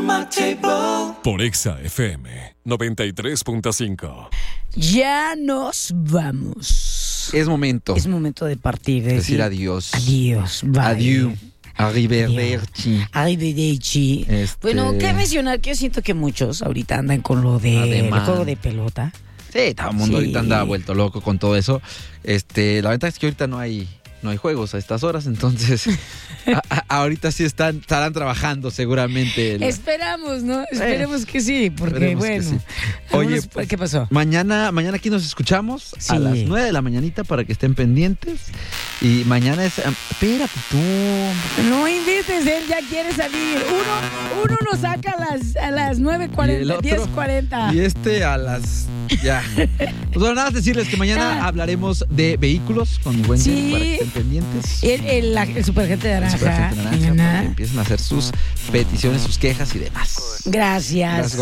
Por Exa FM 93.5. Ya nos vamos. Es momento de partir. decir adiós. Adiós. Bye. Adiós. Arrivederci. Arrivederci. Bueno, ¿qué mencionar? Que yo siento que muchos ahorita andan con lo del juego de pelota. Sí, todo el mundo ahorita anda vuelto loco con todo eso. La ventaja es que ahorita no hay juegos a estas horas, entonces ahorita sí estarán trabajando seguramente. Esperamos, ¿no? Esperemos que sí, porque bueno. Sí. Oye, pues, ¿qué pasó? Mañana aquí nos escuchamos a las 9 de la mañanita para que estén pendientes. Y mañana es... espérate tú. No invites, él ya quiere salir. Uno nos saca a las 9:40, 10:40. Y a las... Ya. Pues bueno, nada más decirles que mañana hablaremos de vehículos con mi buen Jenny, para que estén pendientes. El Superagente Naranja. Para que empiecen a hacer sus peticiones, sus quejas y demás. Gracias.